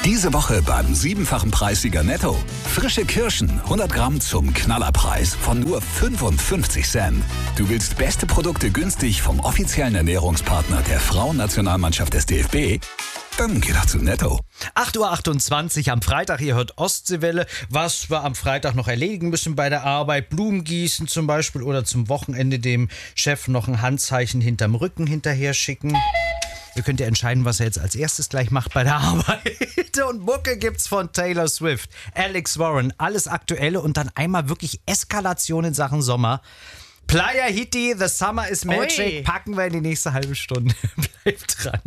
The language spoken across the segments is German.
Diese Woche beim 7-fachen Preissieger Netto. Frische Kirschen, 100 Gramm zum Knallerpreis von nur 55 Cent. Du willst beste Produkte günstig vom offiziellen Ernährungspartner der Frauennationalmannschaft des DFB? Dann geh doch zu Netto. 8.28 Uhr am Freitag, ihr hört Ostseewelle. Was wir am Freitag noch erledigen müssen bei der Arbeit, Blumen gießen zum Beispiel oder zum Wochenende dem Chef noch ein Handzeichen hinterm Rücken hinterher schicken. Ihr könnt ja entscheiden, was er jetzt als erstes gleich macht bei der Arbeit. Und Mucke gibt's von Taylor Swift, Alex Warren, alles Aktuelle und dann einmal wirklich Eskalation in Sachen Sommer. Playa Hitty, The Summer is Magic, Oi. packen wir in die nächste halbe Stunde. Bleibt dran.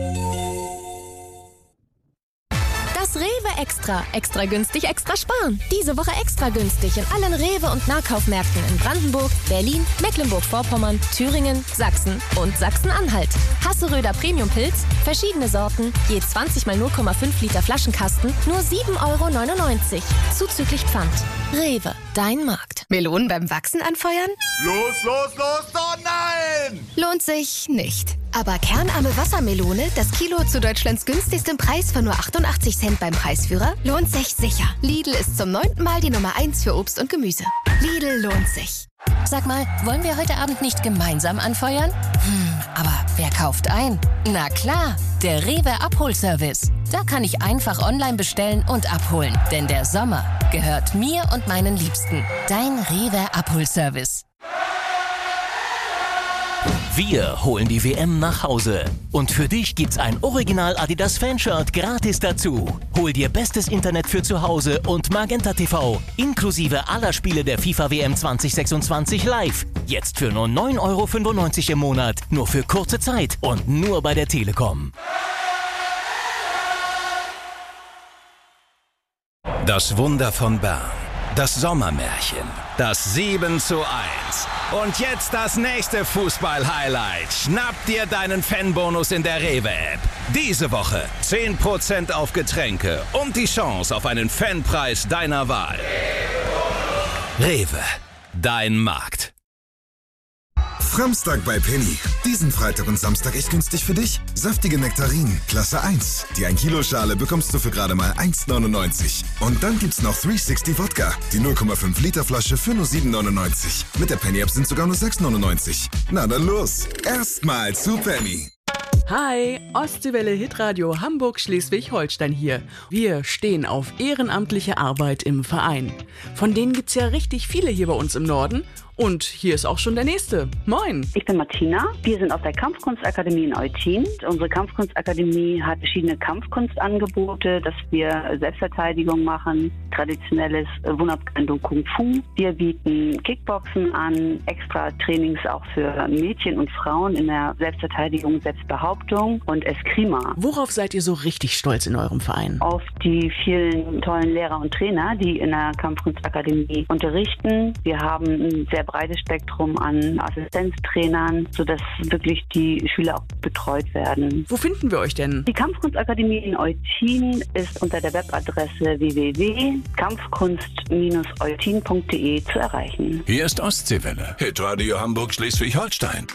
Das Rewe Extra. Extra günstig, extra sparen. Diese Woche extra günstig in allen Rewe- und Nahkaufmärkten in Brandenburg, Berlin, Mecklenburg-Vorpommern, Thüringen, Sachsen und Sachsen-Anhalt. Hasseröder Premium-Pilz, verschiedene Sorten, je 20 mal 0,5 Liter Flaschenkasten, nur 7,99 €. Zuzüglich Pfand. Rewe, dein Markt. Melonen beim Wachsen anfeuern? Los, oh nein! Lohnt sich nicht. Aber kernarme Wassermelone, das Kilo zu Deutschlands günstigstem Preis von nur 88 Cent beim Preisführer, lohnt sich sicher. Lidl ist zum 9. Mal die Nummer 1 für Obst und Gemüse. Lidl lohnt sich. Sag mal, wollen wir heute Abend nicht gemeinsam anfeuern? Aber wer kauft ein? Na klar, der Rewe Abholservice. Da kann ich einfach online bestellen und abholen. Denn der Sommer gehört mir und meinen Liebsten. Dein Rewe Abholservice. Wir holen die WM nach Hause. Und für dich gibt's ein Original Adidas Fanshirt gratis dazu. Hol dir bestes Internet für zu Hause und Magenta TV, inklusive aller Spiele der FIFA WM 2026 live. Jetzt für nur 9,95 € im Monat. Nur für kurze Zeit und nur bei der Telekom. Das Wunder von Bern. Das Sommermärchen. Das 7:1. Und jetzt das nächste Fußball-Highlight. Schnapp dir deinen Fanbonus in der Rewe-App. Diese Woche 10% auf Getränke und die Chance auf einen Fanpreis deiner Wahl. Rewe, dein Markt. Framstag bei Penny. Diesen Freitag und Samstag echt günstig für dich. Saftige Nektarinen, Klasse 1. Die 1 Kilo Schale bekommst du für gerade mal 1,99. Und dann gibt's noch 360 Wodka. Die 0,5 Liter Flasche für nur 7,99. Mit der Penny App sind sogar nur 6,99. Na dann los. Erstmal zu Penny. Hi, Ostseewelle Hitradio Hamburg-Schleswig-Holstein hier. Wir stehen auf ehrenamtliche Arbeit im Verein. Von denen gibt's ja richtig viele hier bei uns im Norden. Und hier ist auch schon der Nächste. Moin. Ich bin Martina. Wir sind aus der Kampfkunstakademie in Eutin. Unsere Kampfkunstakademie hat verschiedene Kampfkunstangebote, dass wir Selbstverteidigung machen, traditionelles Wunderkendo Kung Fu. Wir bieten Kickboxen an, extra Trainings auch für Mädchen und Frauen in der Selbstverteidigung, Selbstbehauptung und Eskrima. Worauf seid ihr so richtig stolz in eurem Verein? Auf die vielen tollen Lehrer und Trainer, die in der Kampfkunstakademie unterrichten. Wir haben ein sehr breites Spektrum an Assistenztrainern, sodass wirklich die Schüler auch betreut werden. Wo finden wir euch denn? Die Kampfkunstakademie in Eutin ist unter der Webadresse www.kampfkunst-eutin.de zu erreichen. Hier ist Ostseewelle. Hitradio Hamburg-Schleswig-Holstein.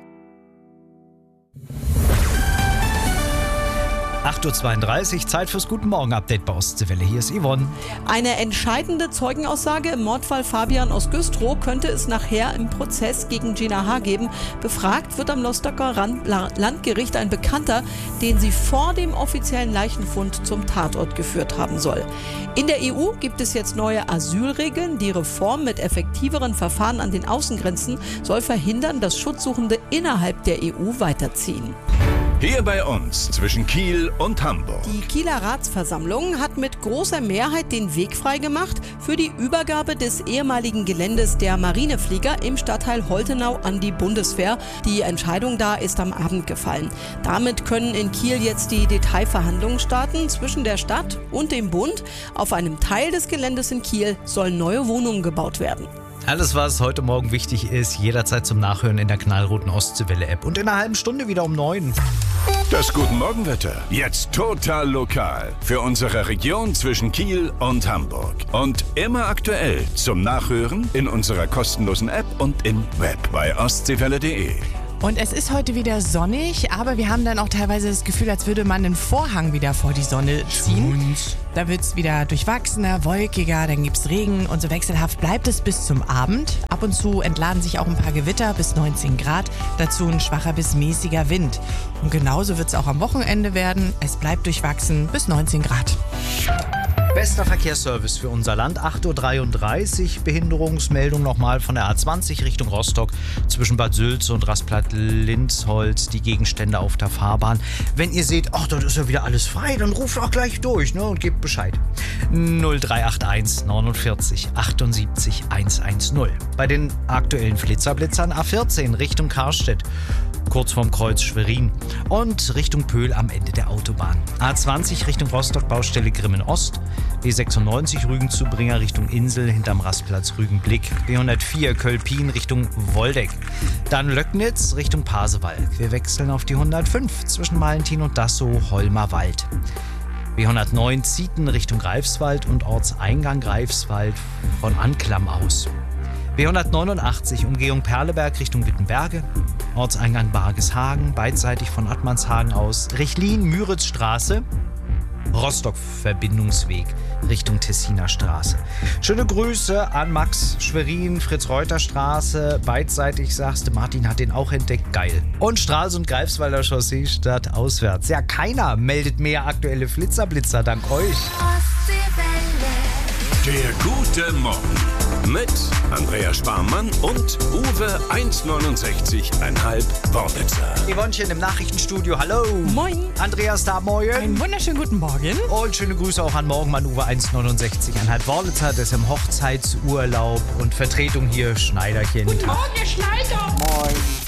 8.32 Uhr, Zeit fürs Guten Morgen-Update bei Ostseewelle. Hier ist Yvonne. Eine entscheidende Zeugenaussage im Mordfall Fabian aus Güstrow könnte es nachher im Prozess gegen Gina H. geben. Befragt wird am Rostocker Landgericht ein Bekannter, den sie vor dem offiziellen Leichenfund zum Tatort geführt haben soll. In der EU gibt es jetzt neue Asylregeln. Die Reform mit effektiveren Verfahren an den Außengrenzen soll verhindern, dass Schutzsuchende innerhalb der EU weiterziehen. Hier bei uns zwischen Kiel und Hamburg. Die Kieler Ratsversammlung hat mit großer Mehrheit den Weg freigemacht für die Übergabe des ehemaligen Geländes der Marineflieger im Stadtteil Holtenau an die Bundeswehr. Die Entscheidung da ist am Abend gefallen. Damit können in Kiel jetzt die Detailverhandlungen starten zwischen der Stadt und dem Bund. Auf einem Teil des Geländes in Kiel sollen neue Wohnungen gebaut werden. Alles, was heute Morgen wichtig ist, jederzeit zum Nachhören in der knallroten Ostseewelle-App. Und in einer halben Stunde wieder um 9. Das Guten Morgenwetter. Jetzt total lokal. Für unsere Region zwischen Kiel und Hamburg. Und immer aktuell zum Nachhören in unserer kostenlosen App und im Web bei ostseewelle.de. Und es ist heute wieder sonnig, aber wir haben dann auch teilweise das Gefühl, als würde man einen Vorhang wieder vor die Sonne ziehen. Da wird es wieder durchwachsener, wolkiger, dann gibt es Regen und so wechselhaft bleibt es bis zum Abend. Ab und zu entladen sich auch ein paar Gewitter bis 19 Grad, dazu ein schwacher bis mäßiger Wind. Und genauso wird es auch am Wochenende werden. Es bleibt durchwachsen bis 19 Grad. Bester Verkehrsservice für unser Land, 8.33 Uhr. Behinderungsmeldung nochmal von der A20 Richtung Rostock zwischen Bad Sülz und Rastplatt-Linzholz. Die Gegenstände auf der Fahrbahn. Wenn ihr seht, ach, dort ist ja wieder alles frei, dann ruft auch gleich durch, ne, und gebt Bescheid. 0381 49 78 110. Bei den aktuellen Blitzern A14 Richtung Karstedt. Kurz vorm Kreuz Schwerin und Richtung Pöhl am Ende der Autobahn. A20 Richtung Rostock, Baustelle Grimmen Ost. B96 Rügen-Zubringer Richtung Insel hinterm Rastplatz Rügenblick. B104 Kölpin Richtung Woldeck. Dann Löcknitz Richtung Pasewalk. Wir wechseln auf die 105 zwischen Valentin und Dassow, Holmer Wald. B109 Zieten Richtung Greifswald und Ortseingang Greifswald von Anklam aus. B189 Umgehung Perleberg Richtung Wittenberge, Ortseingang Bargeshagen, beidseitig von Attmannshagen aus, Rechlin-Müritz-Straße, Rostock-Verbindungsweg Richtung Tessiner Straße. Schöne Grüße an Max Schwerin, Fritz-Reuter-Straße, beidseitig sagst du, Martin hat den auch entdeckt, geil. Und Stralsund Greifswalder Chaussee statt auswärts. Ja, keiner meldet mehr aktuelle Flitzer dank euch. Der gute Morgen mit Andrea Sparmann und Uwe 1,69,5 Worbitzer. Yvonnchen im Nachrichtenstudio, hallo. Moin. Andreas da, moin. Einen wunderschönen guten Morgen. Und schöne Grüße auch an Morgenmann Uwe 1,69,5 Worbitzer. Der ist im Hochzeitsurlaub und Vertretung hier Schneiderchen. Guten Morgen, Herr Schneider. Moin.